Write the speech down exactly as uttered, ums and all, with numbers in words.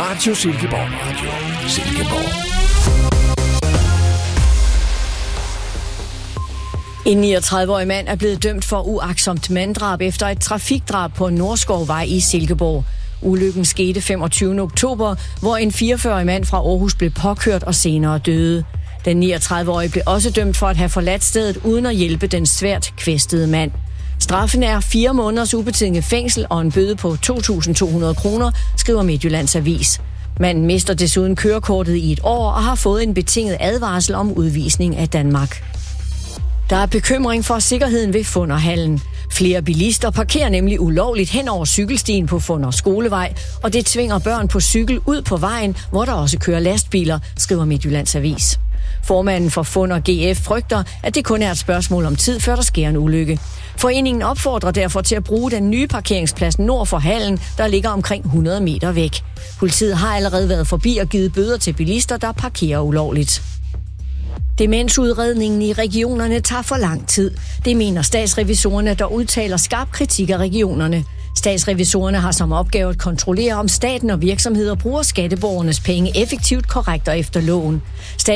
Radio Silkeborg. Radio Silkeborg. En niogtredive-årig mand er blevet dømt for uagtsomt manddrab efter et trafikdrab på Nordskovvej i Silkeborg. Ulykken skete femogtyvende oktober, hvor en fireogfyrre-årig mand fra Aarhus blev påkørt og senere døde. Den niogtredive-årige blev også dømt for at have forladt stedet uden at hjælpe den svært kvæstede mand. Straffen er fire måneders ubetinget fængsel og en bøde på to tusind to hundrede kroner, skriver Midtjyllands Avis. Manden mister desuden kørekortet i et år og har fået en betinget advarsel om udvisning af Danmark. Der er bekymring for sikkerheden ved Funderhallen. Flere bilister parkerer nemlig ulovligt hen over cykelstien på Funder Skolevej, og det tvinger børn på cykel ud på vejen, hvor der også kører lastbiler, skriver Midtjyllands Avis. Formanden for Funder G F frygter, at det kun er et spørgsmål om tid, før der sker en ulykke. Foreningen opfordrer derfor til at bruge den nye parkeringsplads nord for hallen, der ligger omkring hundrede meter væk. Politiet har allerede været forbi og givet bøder til bilister, der parkerer ulovligt. Demensudredningen i regionerne tager for lang tid. Det mener statsrevisorerne, der udtaler skarp kritik af regionerne. Statsrevisorerne har som opgave at kontrollere, om staten og virksomheder bruger skatteborgernes penge effektivt, korrekt og efter loven.